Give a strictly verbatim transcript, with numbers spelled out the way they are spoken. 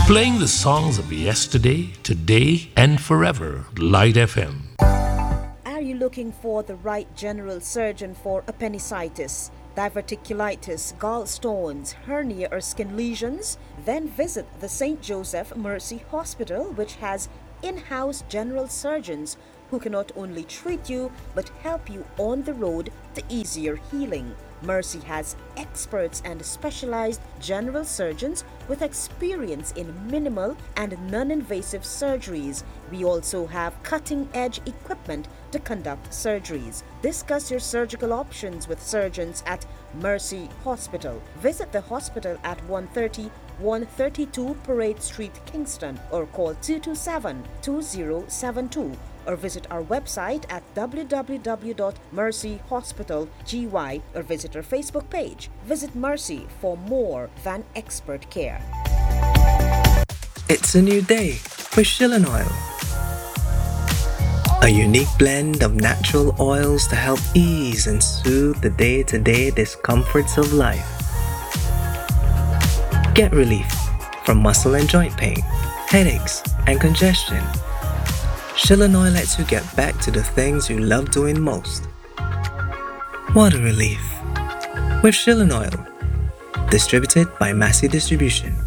Playing the songs of yesterday, today, and forever. Light F M. Are you looking for the right general surgeon for appendicitis, diverticulitis, gallstones, hernia, or skin lesions? Then visit the Saint Joseph Mercy Hospital, which has in-house general surgeons who can not only treat you but help you on the road to easier healing. Mercy has experts and specialized general surgeons with experience in minimal and non-invasive surgeries. We also have cutting-edge equipment to conduct surgeries. Discuss your surgical options with surgeons at Mercy Hospital. Visit the hospital at one thirty, one thirty-two Parade Street, Kingston, or call two two seven, two zero seven two, or visit our website at w w w dot mercy hospital g y, or visit our Facebook page. Visit Mercy for more than expert care. It's a new day with Shillan Oil. A unique blend of natural oils to help ease and soothe the day-to-day discomforts of life. Get relief from muscle and joint pain, headaches, and congestion. Shillan Oil lets you get back to the things you love doing most. What a relief. With Shillan Oil. Distributed by Massey Distribution.